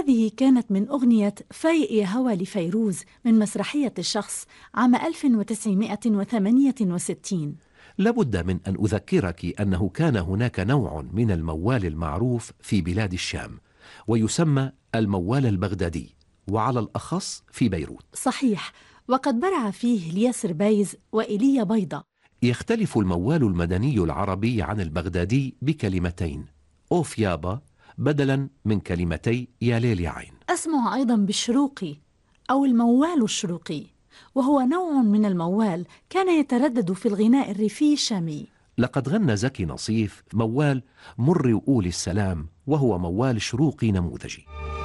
هذه كانت من أغنية فايق يا هوى لفيروز من مسرحية الشخص عام 1968. لابد من أن أذكرك أنه كان هناك نوع من الموال المعروف في بلاد الشام ويسمى الموال البغدادي، وعلى الأخص في بيروت. صحيح، وقد برع فيه الياس ربايز وإيليا بيضة. يختلف الموال المدني العربي عن البغدادي بكلمتين، أوف يابا بدلا من كلمتي يا ليل يا عين. أسمع أيضا بالشروقي أو الموال الشروقي، وهو نوع من الموال كان يتردد في الغناء الريفي الشامي. لقد غنى زكي نصيف موال مر وقول السلام، وهو موال شروقي نموذجي.